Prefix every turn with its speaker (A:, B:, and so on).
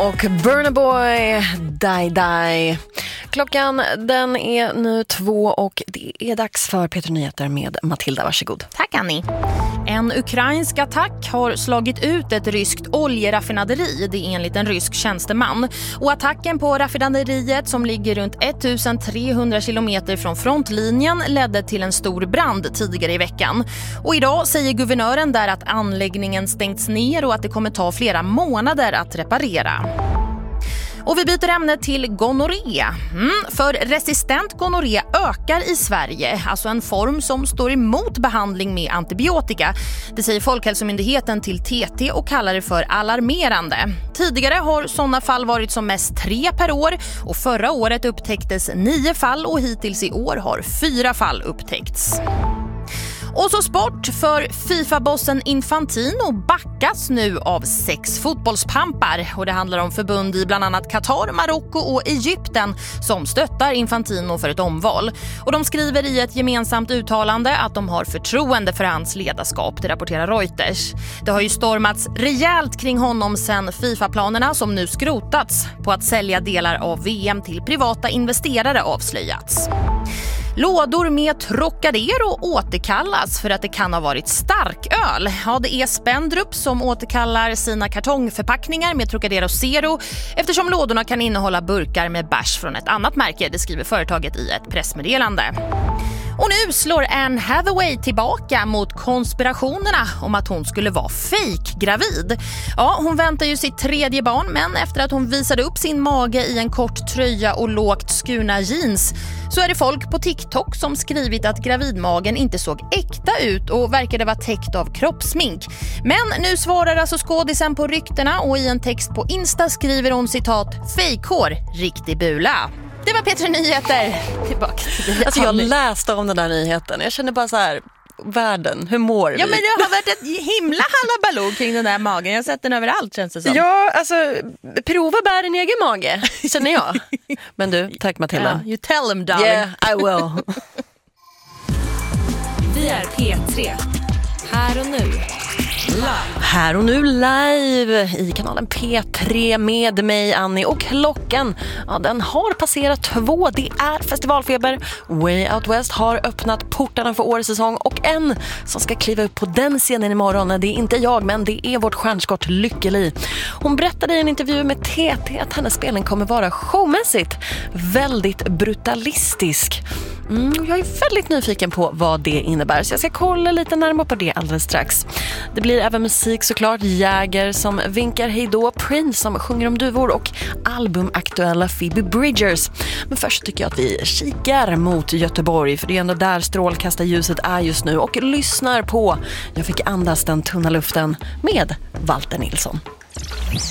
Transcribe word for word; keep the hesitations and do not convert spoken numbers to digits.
A: och Burna Boy, Die Die. Klockan den är nu två och det är dags för Peter Nyheter med Matilda, varsågod.
B: Tack Annie. En ukrainsk attack har slagit ut ett ryskt oljeraffinaderi, det är enligt en rysk tjänsteman. Och attacken på raffinaderiet som ligger runt ettusentrehundra kilometer från frontlinjen ledde till en stor brand tidigare i veckan. Och idag säger guvernören där att anläggningen stängts ner och att det kommer ta flera månader att reparera. Och vi byter ämne till gonorré. Mm, för resistent gonorré ökar i Sverige, alltså en form som står emot behandling med antibiotika. Det säger Folkhälsomyndigheten till T T och kallar det för alarmerande. Tidigare har sådana fall varit som mest tre per år och förra året upptäcktes nio fall och hittills i år har fyra fall upptäckts. Och så sport, för FIFA-bossen Infantino backas nu av sex fotbollspampar. Och det handlar om förbund i bland annat Qatar, Marocko och Egypten som stöttar Infantino för ett omval. Och de skriver i ett gemensamt uttalande att de har förtroende för hans ledarskap, det rapporterar Reuters. Det har ju stormats rejält kring honom sedan FIFA-planerna som nu skrotats på att sälja delar av V M till privata investerare avslöjats. Lådor med Trocadero återkallas för att det kan ha varit starköl. Ja, det är Spendrup som återkallar sina kartongförpackningar med Trocadero Zero eftersom lådorna kan innehålla burkar med bärs från ett annat märke, det skriver företaget i ett pressmeddelande. Och nu slår Anne Hathaway tillbaka mot konspirationerna om att hon skulle vara fake-gravid. Ja, hon väntar ju sitt tredje barn, men efter att hon visade upp sin mage i en kort tröja och lågt skurna jeans så är det folk på TikTok som skrivit att gravidmagen inte såg äkta ut och verkade vara täckt av kroppsmink. Men nu svarar alltså skådisen på ryktena och i en text på Insta skriver hon citat fejkhår, riktig bula. Det var Peter Nyheter. Tillbaka till dig.
A: Alltså jag läste om den där nyheten. Jag känner bara så här, världen, hur mår vi?
B: Ja, men det har varit ett himla halabaloo kring den där magen. Jag har sett den överallt, känns det som.
A: Ja, alltså prova bär din egen mage, känner jag. Men du, tack Matilda.
B: Yeah, you tell them, darling.
A: Yeah, I will.
C: Vi är P tre. Här och nu. Live.
A: Här och nu live i kanalen P tre med mig Annie och klockan, ja, den har passerat två. Det är festivalfeber. Way Out West har öppnat portarna för årets säsong och en som ska kliva upp på den scenen imorgon, det är inte jag men det är vårt stjärnskott Lykkeli. Hon berättade i en intervju med T T att hennes spelning kommer vara showmässigt väldigt brutalistisk. Mm, jag är väldigt nyfiken på vad det innebär så jag ska kolla lite närmare på det alldeles strax. Det blir även musik såklart, Jäger som vinkar hejdå, Prince som sjunger om duvor och albumaktuella Phoebe Bridgers. Men först tycker jag att vi kikar mot Göteborg för det är ändå där strålkastarljuset är just nu och lyssnar på Jag fick andas den tunna luften med Walter Nilsson.